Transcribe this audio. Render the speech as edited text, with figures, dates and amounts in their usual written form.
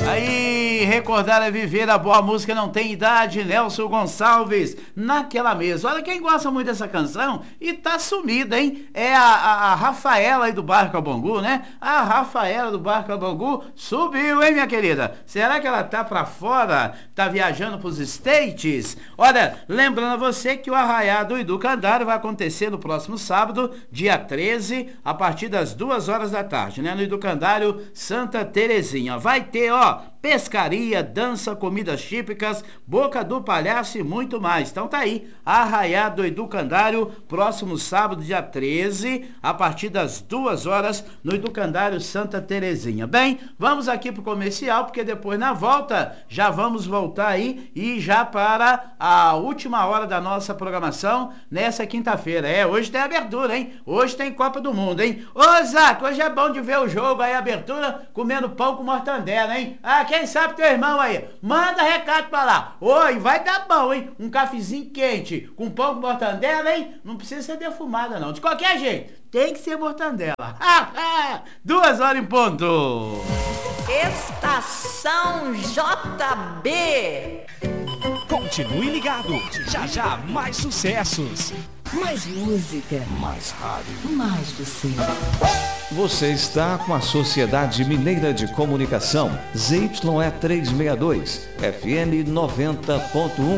Aí, recordar é viver, a boa música não tem idade, Nelson Gonçalves, naquela mesa. Olha, quem gosta muito dessa canção e tá sumida, hein? É a Rafaela aí do Bairro Cabongu, né? A Rafaela do Bairro Cabongu subiu, hein, minha querida? Será que ela tá pra fora? Tá viajando pros States? Olha, lembrando a você que o Arraiado do Candário vai acontecer no próximo sábado, dia 13, a partir das 2 horas da tarde, né? No Educandário Santa Terezinha. Vai ter, ó, pescaria, dança, comidas típicas, boca do palhaço e muito mais. Então tá aí, Arraiado do Educandário, próximo sábado, dia 13, a partir das 2 horas, no Educandário Santa Terezinha. Bem, vamos aqui pro comercial, porque depois na volta, já vamos voltar aí e já para a última hora da nossa programação nessa quinta-feira. Hoje tem abertura, hein? Hoje tem Copa do Mundo, hein? Ô, Zac, hoje é bom de ver o jogo aí, abertura, comendo pão com mortandela, hein? Ah, quem sabe teu irmão aí, manda recado pra lá. Oi, vai dar bom, hein? Um cafezinho quente com pão com mortandela, hein? Não precisa ser defumada, não. De qualquer jeito, tem que ser mortandela. 2 horas em ponto. Estação JB. Continue ligado. Já já mais sucessos. Mais música. Mais rádio. Mais do seu. Você está com a Sociedade Mineira de Comunicação, ZYE 362, FM 90.1.